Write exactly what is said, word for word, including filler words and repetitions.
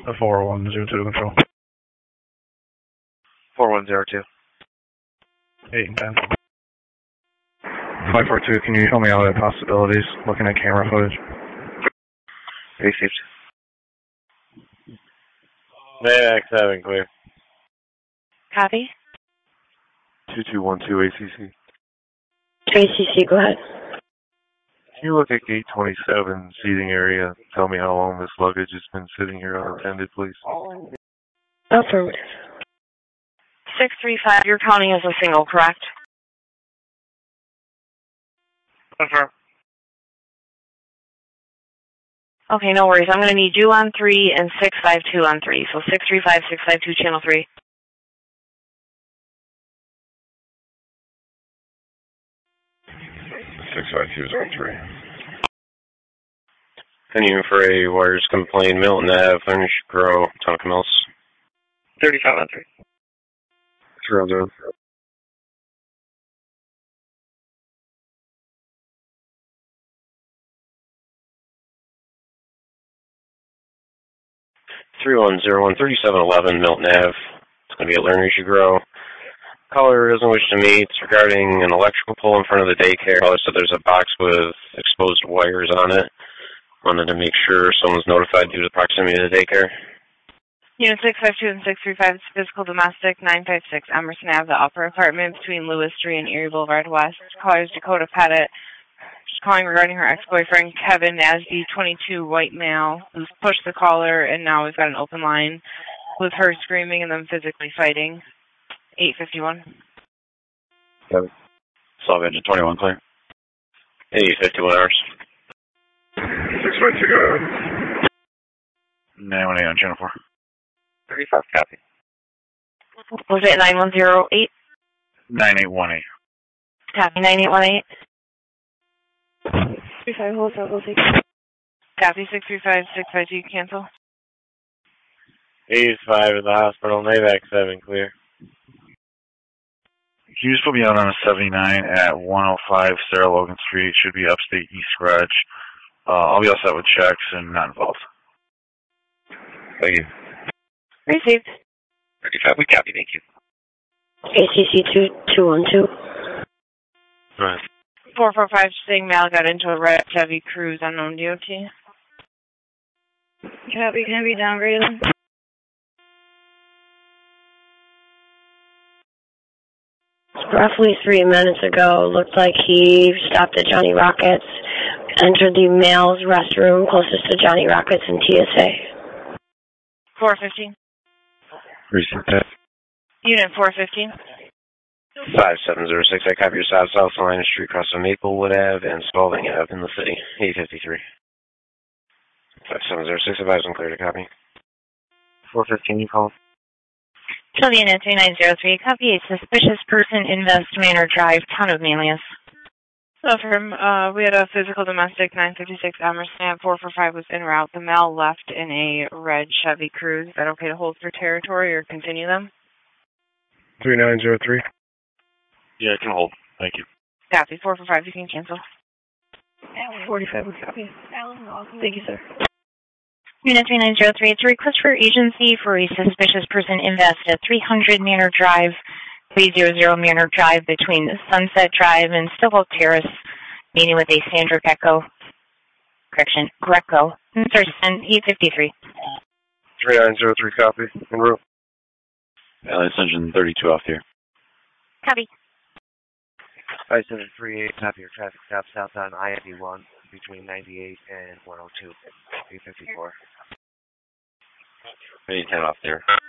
A four one zero two to control. four one zero two. eight and ten. five four two, can you tell me all the possibilities looking at camera footage? Received. Max seven, clear. Copy. two two one two A C C. A C C, go ahead. Can you look at gate twenty-seven seating area? Tell me how long this luggage has been sitting here unattended, please. Affirmative. six three five, you're counting as a single, correct? Affirm. Okay, no worries. I'm going to need you on three and six five two on three. So six three five, six five two, channel three. six five two zero three. Continue for a wires complaint, Milton Ave, Furnish Grow, Tonka Mills. thirty-five on three. Zero zero. three one zero one, thirty-seven eleven, Milton Ave. It's going to be at Learn As You Grow. Caller doesn't wish to meet. It's regarding an electrical pole in front of the daycare. Caller said there's a box with exposed wires on it. Wanted to make sure someone's notified due to the proximity to the daycare. Unit six five two and six three five, physical domestic, nine five six Emerson Ave, the upper apartment between Lewis Street and Erie Boulevard West. Caller is Dakota Pettit. She's calling regarding her ex-boyfriend, Kevin Nasby, twenty-two, white male, who's pushed the caller and now has got an open line with her screaming and them physically fighting. eight fifty-one. Kevin. Solve engine twenty-one, clear. eight fifty-one hours. six five two, go ahead. nine one eight on channel four. thirty-five, copy. Was it nine one zero eight? nine eight one eight. Copy, nine eight one eight. three five, hold up, we'll take it. Copy, six three five, six five two, cancel. eight five at the hospital, Navac seven, clear. Can you just put me out on a seventy-nine at one oh five Sarah Logan Street? Should be upstate East Garage. Uh, I'll be all set with checks and not involved. Thank you. Received. thirty-five, we copy, thank you. A C C two two one two. Right. four four five, saying Mal got into a red Chevy Cruze, unknown D O T. Copy, can I be downgraded? Roughly three minutes ago, looked like he stopped at Johnny Rockets, entered the male's restroom closest to Johnny Rockets in T S A. four fifteen. Receive that. Unit four fifteen. five seven zero six, I copy your south, south line street across from Maplewood Ave and Spalding Ave in the city. eight fifty-three. five seven zero six, advise I'm clear to copy. four fifteen, you call. Kill unit three nine zero three, copy a suspicious person in West Manor Drive, town of Manlius. So from, uh, we had a physical domestic nine fifty-six Emerson Ave, four four five was en route. The male left in a red Chevy Cruze. Is that okay to hold for territory or continue them? three nine zero three. Yeah, I can hold. Thank you. Copy, four four five, you can cancel. forty-five would copy. Thank you, sir. Unit three nine zero three, it's a request for agency for a suspicious person invest at three hundred Manor Drive, three hundred Manor Drive between Sunset Drive and Stillwell Terrace, meeting with a Sandra Greco, correction, Greco, Thurston, eight fifty-three. three nine zero three, copy. En route. L S engine thirty-two off here. Copy. five seven three eight, copy your traffic stop south on I ninety-one between ninety-eight and one oh two. eight fifty-four. eight ten off there.